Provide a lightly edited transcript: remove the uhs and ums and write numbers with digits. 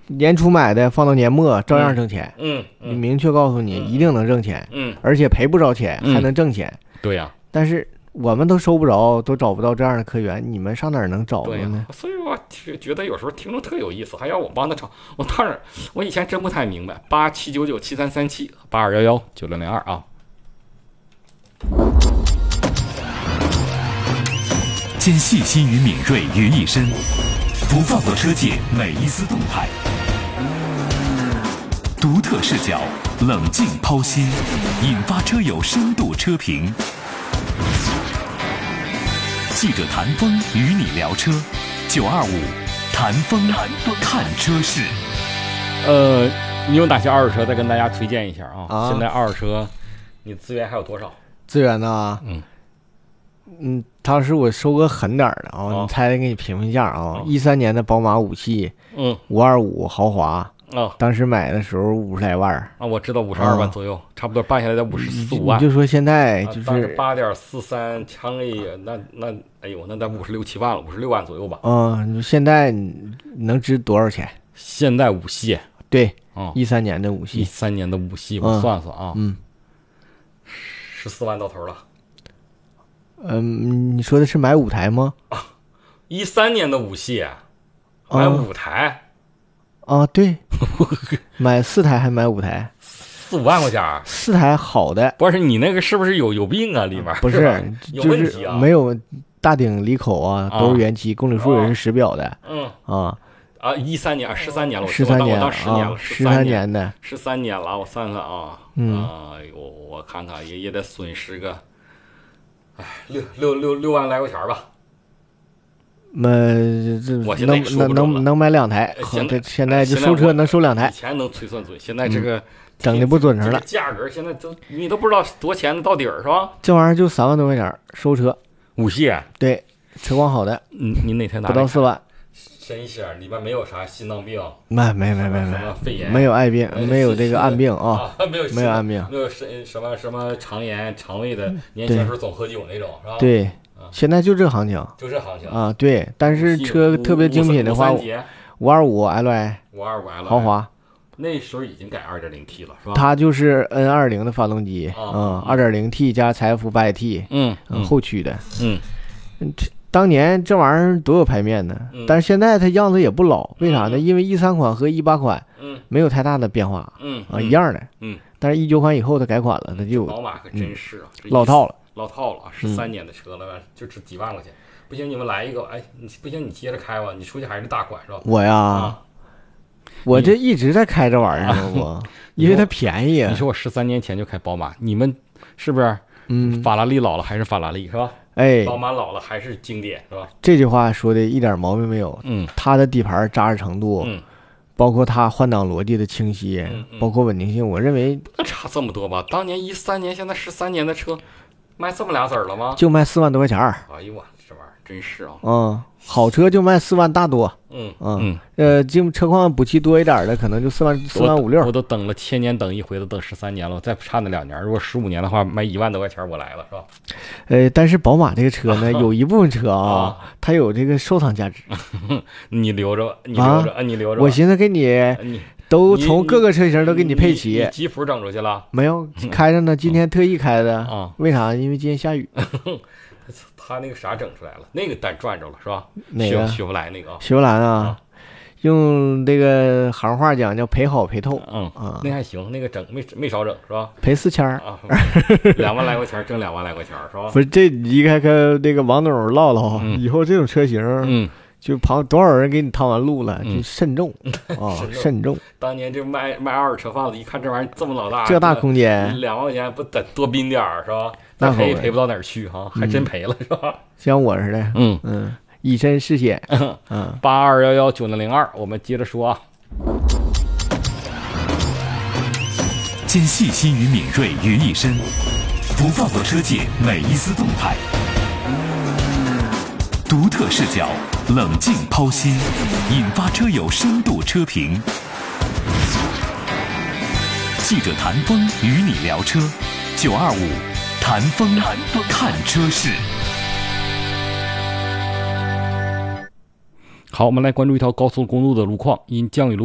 年初买的放到年末照样挣钱。你明确告诉你一定能挣钱。而且赔不着钱还能挣钱。 对呀。 但是我们都收不着，都找不到这样的客源，你们上哪儿能找着呢？ 所以我觉得有时候听着特有意思，还要我帮他找。我以前真不太明白，8799733782119002啊。 兼细心与敏锐于一身，不放过车界每一丝动态，独特视角，冷静剖析，引发车友深度车评。记者谭峰与你聊车，925谭峰看车市。 你有哪些二手车再跟大家推荐一下啊？现在二手车你资源还有多少？ 资源呢？当时我收个狠点的啊，你猜给你评评价啊！13年的宝马5系，525豪华当时买的时候50来万啊，我知道52万左右，差不多办下来在54、5万。 你就说现在就是 8.43强 A， 那哎呦，那在56、7万了，56万左右吧。 你现在能值多少钱？ 现在5系， 对，13年的5系 ，13年的5系，我算算啊，14万到头了。 你说的是买5台吗 ？13年的5系，买5台。 对，买4台还买5台 ，4、5万块钱 ，4台好的。 不是你那个是不是有病啊？里面不是有问题啊？ 没有大顶离口啊，都是原漆，公里数也是实表的。 13年13年了 ，13年我当10年了 ，13年的 ，13年了，我算算啊，我看看也得损失个，6万来块钱吧。我现在能买2台，现在就收车能收2台。 以前能推算准，现在这个整的不准成了。 价格现在你都不知道多钱的到底儿是吧？ 这玩意儿就3万多块钱收车 ，5系。 对，车况好的。 你哪天拿？ 不到4万。 深一些，里边没有啥心脏病， 没， 肺炎， 没有爱病，没有这个暗病啊，没有暗病， 没有什么肠炎、肠胃的，年轻时候总喝酒那种，是吧？ 对，现在就这行情，啊，对。但是车特别精品的话，525 Li， 豪华， 那时候已经改 2.0T 了，是吧？ 它就是 N20 的发动机，2.0T 加柴F 8AT，后驱的，当年这玩意儿多有排面呢，但是现在它样子也不老，为啥呢？因为13款和18款没有太大的变化，一样的，但是19款以后它改款了，它就宝马可真是老套了 ，13年的车了，就值几万块钱。不行，你们来一个，不行，你接着开吧，你出去还是大款是吧？ 我呀，我这一直在开这玩意儿，我因为它便宜。 你说我13年前就开宝马，你们是不是？法拉利老了还是法拉利是吧？宝马老了还是经典是吧？ 这句话说的一点毛病没有。它的底盘扎实程度，包括它换挡逻辑的清晰，包括稳定性，我认为差这么多吧？当年13年，现在13年的车卖这么俩子儿了吗？ 就卖4万多块钱。 哎呦我这玩意儿真是好车就卖4万大多。车况补漆多一点的，可能就4万5、6。 我都等了1000年等一回，都等13年了，我再差那2年，如果15年的话，卖1万多块钱我来了，是吧？ 但是宝马这个车呢，有一部分车它有这个收藏价值。 你留着，你留着。 我寻思给你都从各个车型都给你配齐。 你吉普整出去了？ 没有，开着呢。今天特意开的。为啥？因为今天下雨。 他那个啥整出来了？那个单转着了是吧？ 哪个？ 雪佛兰那个？ 雪佛兰啊，用这个行话讲叫赔好赔透。 那还行，那个整没少整是吧？ 赔4000 ，2万来块钱挣2万来块钱是吧？ 不是，这离开跟这个王总唠唠，以后这种车型，就旁多少人给你趟完路了，就慎重慎重。 当年这卖二手车贩子一看这玩意儿这么老大， 这大空间 ，2万块钱不得多宾点是吧？那赔也赔不到哪儿去哈，还真赔了是吧？ 像我似的，以身试险。 82119002，我们接着说啊。 兼细心与敏锐于一身，不放过车界每一丝动态，独特视角，冷静剖析，引发车友深度车评。记者谭峰与你聊车，925谭峰看车市。 好，我们来关注一条高速公路的路况，因降雨路